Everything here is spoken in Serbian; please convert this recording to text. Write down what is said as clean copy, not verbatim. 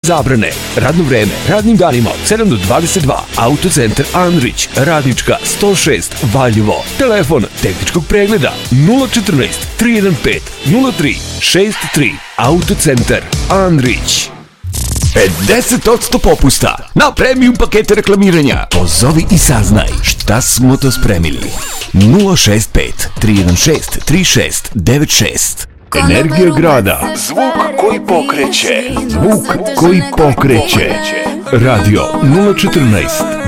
zabrane. Radno vreme, radnim danima od 7 do 22. Autocentar Andrić, Radnička 106, Valjevo. Telefon tehničkog pregleda 014 315 0363. Autocentar Andrić. 50% popusta na premium pakete reklamiranja. Pozovi i saznaj šta smo to spremili. 065 316 3696. Energija grada. Zvuk koji pokreće. Zvuk koji pokreće. Radio 014